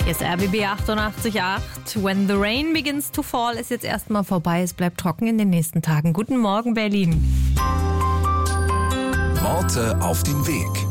Hier ist RBB 88.8. When the rain begins to fall ist jetzt erstmal vorbei. Es bleibt trocken in den nächsten Tagen. Guten Morgen, Berlin. Worte auf den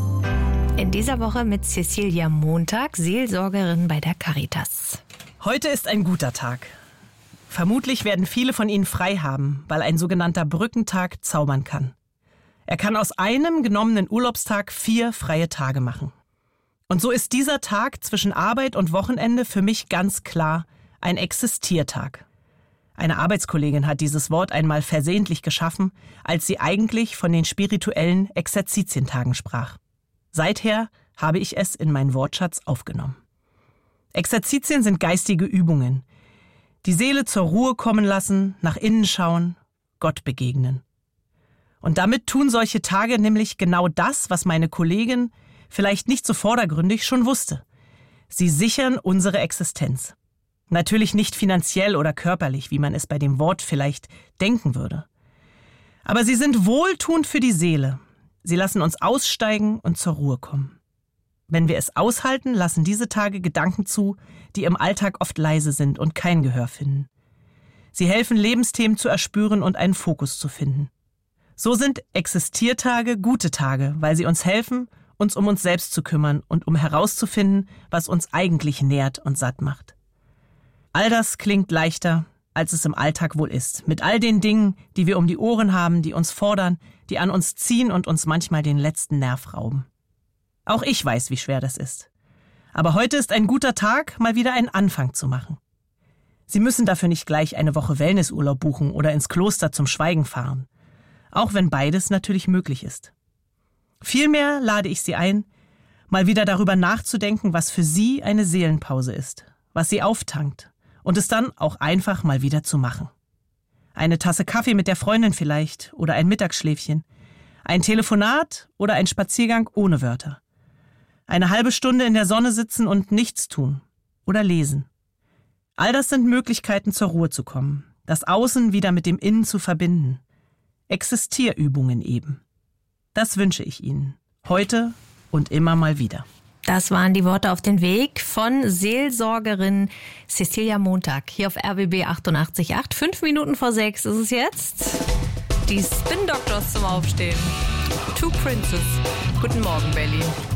Weg. In dieser Woche mit Cecilia Montag, Seelsorgerin bei der Caritas. Heute ist ein guter Tag. Vermutlich werden viele von Ihnen frei haben, weil ein sogenannter Brückentag zaubern kann. Er kann aus einem genommenen Urlaubstag 4 freie Tage machen. Und so ist dieser Tag zwischen Arbeit und Wochenende für mich ganz klar ein Existiertag. Eine Arbeitskollegin hat dieses Wort einmal versehentlich geschaffen, als sie eigentlich von den spirituellen Exerzitientagen sprach. Seither habe ich es in meinen Wortschatz aufgenommen. Exerzitien sind geistige Übungen. Die Seele zur Ruhe kommen lassen, nach innen schauen, Gott begegnen. Und damit tun solche Tage nämlich genau das, was meine Kollegin vielleicht nicht so vordergründig schon wusste. Sie sichern unsere Existenz. Natürlich nicht finanziell oder körperlich, wie man es bei dem Wort vielleicht denken würde. Aber sie sind wohltuend für die Seele. Sie lassen uns aussteigen und zur Ruhe kommen. Wenn wir es aushalten, lassen diese Tage Gedanken zu, die im Alltag oft leise sind und kein Gehör finden. Sie helfen, Lebensthemen zu erspüren und einen Fokus zu finden. So sind Existiertage gute Tage, weil sie uns helfen, uns um uns selbst zu kümmern und um herauszufinden, was uns eigentlich nährt und satt macht. All das klingt leichter, als es im Alltag wohl ist. Mit all den Dingen, die wir um die Ohren haben, die uns fordern, die an uns ziehen und uns manchmal den letzten Nerv rauben. Auch ich weiß, wie schwer das ist. Aber heute ist ein guter Tag, mal wieder einen Anfang zu machen. Sie müssen dafür nicht gleich eine Woche Wellnessurlaub buchen oder ins Kloster zum Schweigen fahren. Auch wenn beides natürlich möglich ist. Vielmehr lade ich Sie ein, mal wieder darüber nachzudenken, was für Sie eine Seelenpause ist, was Sie auftankt und es dann auch einfach mal wieder zu machen. Eine Tasse Kaffee mit der Freundin vielleicht oder ein Mittagsschläfchen, ein Telefonat oder ein Spaziergang ohne Wörter. Eine halbe Stunde in der Sonne sitzen und nichts tun oder lesen. All das sind Möglichkeiten, zur Ruhe zu kommen, das Außen wieder mit dem Innen zu verbinden. Existierübungen eben. Das wünsche ich Ihnen. Heute und immer mal wieder. Das waren die Worte auf den Weg von Seelsorgerin Cecilia Montag hier auf RBB 88.8. 5 Minuten vor 6 ist es jetzt. Die Spin Doctors zum Aufstehen. Two Princes. Guten Morgen, Berlin.